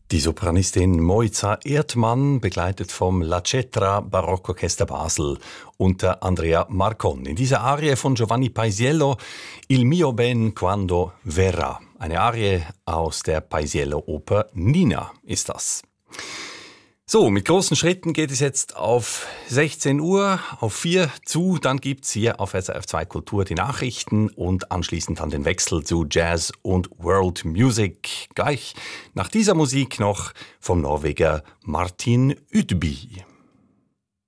Die Sopranistin Moiza Erdmann, begleitet vom La Cetra Barockorchester Basel unter Andrea Marcon. In dieser Arie von Giovanni Paisiello, Il mio ben quando verrà. Eine Arie aus der Paisiello-Oper Nina ist das. So, mit großen Schritten geht es jetzt auf 16 Uhr, auf 4 zu. Dann gibt's hier auf SRF 2 Kultur die Nachrichten und anschließend dann den Wechsel zu Jazz und World Music. Gleich nach dieser Musik noch vom Norweger Martin Udby.